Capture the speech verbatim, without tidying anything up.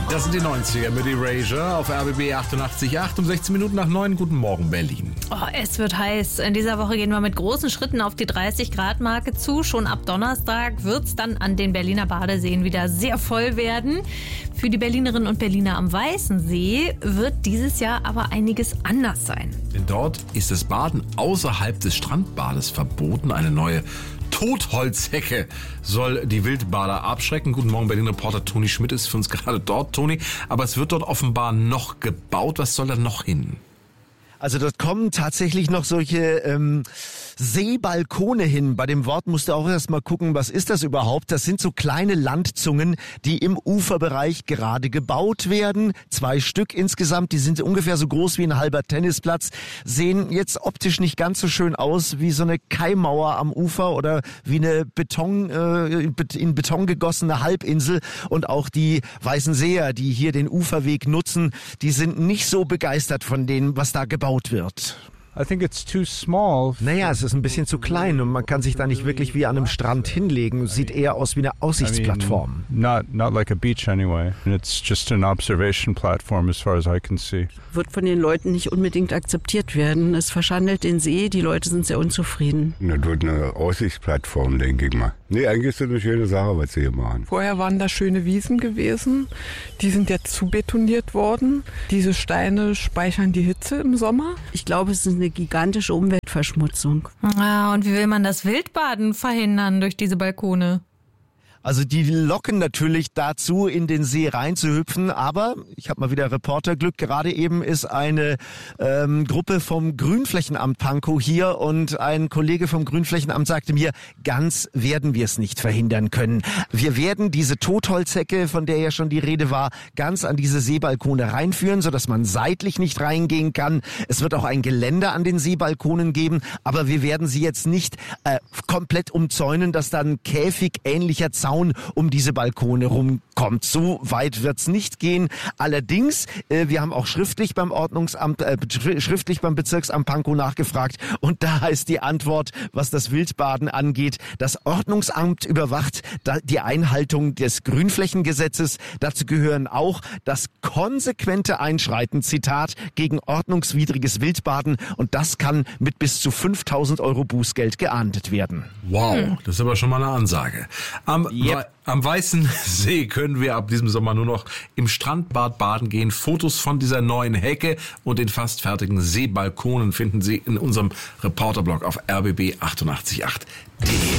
Das sind die neunziger mit Erasure auf R B B achtundachtzig Komma acht um sechzehn Minuten nach neun. Guten Morgen, Berlin. Oh, es wird heiß. In dieser Woche gehen wir mit großen Schritten auf die dreißig Grad Marke zu. Schon ab Donnerstag wird es dann an den Berliner Badeseen wieder sehr voll werden. Für die Berlinerinnen und Berliner am Weißen See wird dieses Jahr aber einiges anders sein. Denn dort ist das Baden außerhalb des Strandbades verboten. Eine neue Totholzhecke soll die Wildbader abschrecken. Guten Morgen, Berlin-Reporter Toni Schmidt ist für uns gerade dort, Toni. Aber es wird dort offenbar noch gebaut. Was soll da noch hin? Also dort kommen tatsächlich noch solche ähm, Seebalkone hin. Bei dem Wort musst du auch erst mal gucken, was ist das überhaupt? Das sind so kleine Landzungen, die im Uferbereich gerade gebaut werden. Zwei Stück insgesamt, die sind ungefähr so groß wie ein halber Tennisplatz. Sehen jetzt optisch nicht ganz so schön aus wie so eine Kaimauer am Ufer oder wie eine Beton, äh, in Beton gegossene Halbinsel. Und auch die Weißenseer, die hier den Uferweg nutzen, die sind nicht so begeistert von dem, was da gebaut wird. I think it's too small. Naja, es ist ein bisschen zu klein und man kann sich da nicht wirklich wie an einem Strand hinlegen. Sieht eher aus wie eine Aussichtsplattform. I mean, not, not like a beach anyway. It's just an observation platform as far as I can see. Wird von den Leuten nicht unbedingt akzeptiert werden. Es verschandelt den See, die Leute sind sehr unzufrieden. Das wird eine Aussichtsplattform, denke ich mal. Nee, eigentlich ist das eine schöne Sache, was sie hier machen. Vorher waren da schöne Wiesen gewesen. Die sind jetzt zubetoniert worden. Diese Steine speichern die Hitze im Sommer. Ich glaube, es ist eine gigantische Umweltverschmutzung. Ah, und wie will man das Wildbaden verhindern durch diese Balkone? Also die locken natürlich dazu, in den See reinzuhüpfen, aber ich habe mal wieder Reporterglück. Gerade eben ist eine ähm, Gruppe vom Grünflächenamt Pankow hier und ein Kollege vom Grünflächenamt sagte mir, ganz werden wir es nicht verhindern können. Wir werden diese Totholzhecke, von der ja schon die Rede war, ganz an diese Seebalkone reinführen, sodass man seitlich nicht reingehen kann. Es wird auch ein Geländer an den Seebalkonen geben, aber wir werden sie jetzt nicht äh, komplett umzäunen, dass dann käfigähnlicher Zaun um diese Balkone rumkommt. So weit wird's nicht gehen. Allerdings, äh, wir haben auch schriftlich beim Ordnungsamt, äh, schriftlich beim Bezirksamt Pankow nachgefragt und da heißt die Antwort, was das Wildbaden angeht, das Ordnungsamt überwacht da die Einhaltung des Grünflächengesetzes. Dazu gehören auch das konsequente Einschreiten, Zitat, gegen ordnungswidriges Wildbaden und das kann mit bis zu fünftausend Euro Bußgeld geahndet werden. Wow, das ist aber schon mal eine Ansage. Am, Yep. am Weißen See können wir ab diesem Sommer nur noch im Strandbad baden gehen. Fotos von dieser neuen Hecke und den fast fertigen Seebalkonen finden Sie in unserem Reporterblog auf R B B achtundachtzig Komma acht punkt de.